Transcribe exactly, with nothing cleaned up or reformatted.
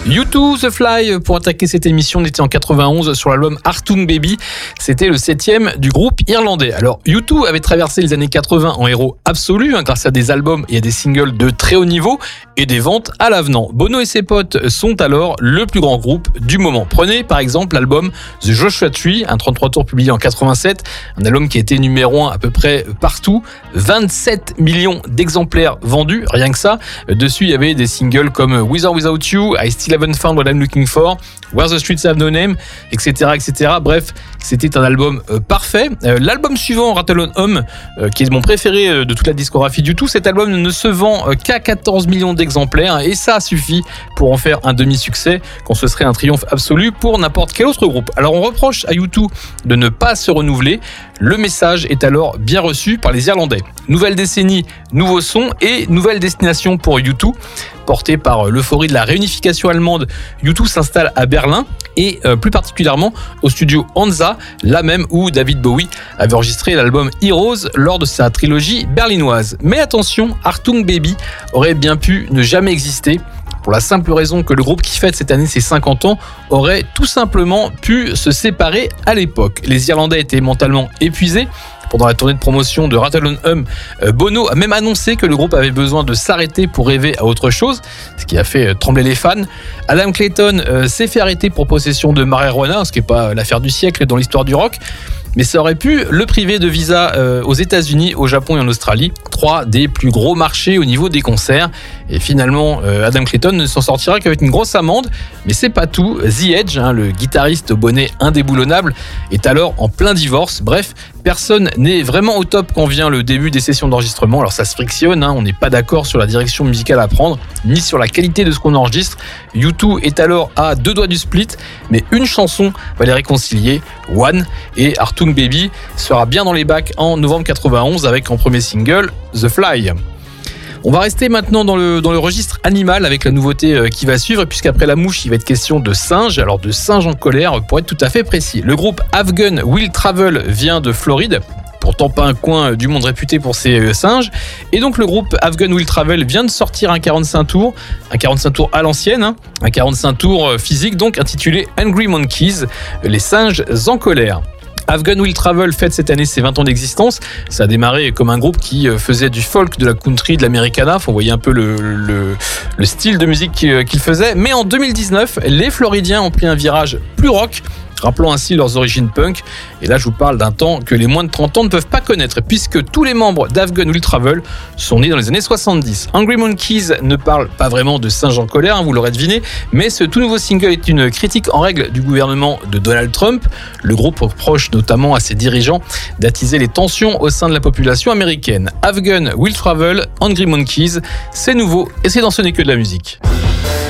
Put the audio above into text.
U deux, The Fly, pour attaquer cette émission, on était en quatre-vingt-onze sur l'album Achtung Baby. C'était le septième du groupe irlandais. Alors, U deux avait traversé les années quatre-vingts en héros absolu, hein, grâce à des albums et à des singles de très haut niveau et des ventes à l'avenant. Bono et ses potes sont alors le plus grand groupe du moment. Prenez par exemple l'album The Joshua Tree, un trente-trois tours publié en quatre-vingt-sept, un album qui a été numéro un à peu près partout, vingt-sept millions d'exemplaires vendus, rien que ça. Dessus, il y avait des singles comme With or Without You, I Still Haven't Found What I'm Looking For, Where the Streets Have No Name, et cetera, et cetera. Bref, c'était un album euh, parfait. Euh, l'album suivant, Rattle on Home, euh, qui est mon préféré euh, de toute la discographie du tout, cet album ne se vend euh, qu'à quatorze millions d'exemplaires, et ça suffit pour en faire un demi-succès, quand ce serait un triomphe absolu pour n'importe quel autre groupe. Alors on reproche à U deux de ne pas se renouveler. Le message est alors bien reçu par les Irlandais. Nouvelle décennie, nouveau son et nouvelle destination pour U deux. Porté par l'euphorie de la réunification allemande, U deux s'installe à Berlin et euh, plus particulièrement au studio Hansa, là même où David Bowie avait enregistré l'album Heroes lors de sa trilogie berlinoise. Mais attention, Achtung Baby aurait bien pu ne jamais exister, pour la simple raison que le groupe qui fête cette année ses cinquante ans aurait tout simplement pu se séparer à l'époque. Les Irlandais étaient mentalement épuisés. Pendant la tournée de promotion de Rattle on Home, Bono a même annoncé que le groupe avait besoin de s'arrêter pour rêver à autre chose, ce qui a fait trembler les fans. Adam Clayton euh, s'est fait arrêter pour possession de marijuana, ce qui n'est pas l'affaire du siècle dans l'histoire du rock, mais ça aurait pu le priver de visa euh, aux États-Unis, au Japon et en Australie, trois des plus gros marchés au niveau des concerts. Et finalement, euh, Adam Clayton ne s'en sortira qu'avec une grosse amende, mais c'est pas tout. The Edge, hein, le guitariste au bonnet indéboulonnable, est alors en plein divorce. Bref, personne n'est vraiment au top quand vient le début des sessions d'enregistrement. Alors ça se frictionne, hein, on n'est pas d'accord sur la direction musicale à prendre, ni sur la qualité de ce qu'on enregistre. U deux est alors à deux doigts du split, mais une chanson va les réconcilier, One, et Achtung Baby sera bien dans les bacs en novembre quatre-vingt-onze avec en premier single The Fly. On va rester maintenant dans le, dans le registre animal avec la nouveauté qui va suivre, puisqu'après la mouche, il va être question de singes, alors de singes en colère pour être tout à fait précis. Le groupe Afghan Will Travel vient de Floride, pourtant pas un coin du monde réputé pour ses singes. Et donc le groupe Afghan Will Travel vient de sortir un quarante-cinq tours, un quarante-cinq tours à l'ancienne, hein, un quarante-cinq tours physique donc intitulé Angry Monkeys, les singes en colère. Afghan Will Travel fête cette année ses vingt ans d'existence. Ça a démarré comme un groupe qui faisait du folk, de la country, de l'americana. Faut voyez un peu le, le, le style de musique qu'il faisait. Mais en deux mille dix-neuf, les Floridiens ont pris un virage plus rock, rappelant ainsi leurs origines punk. Et là, je vous parle d'un temps que les moins de trente ans ne peuvent pas connaître, puisque tous les membres d'Afghan Will Travel sont nés dans les années soixante-dix. Angry Monkeys ne parle pas vraiment de singes en colère, hein, vous l'aurez deviné, mais ce tout nouveau single est une critique en règle du gouvernement de Donald Trump. Le groupe reproche notamment à ses dirigeants d'attiser les tensions au sein de la population américaine. Afghan Will Travel, Angry Monkeys, c'est nouveau et c'est dans Ce n'est que de la musique.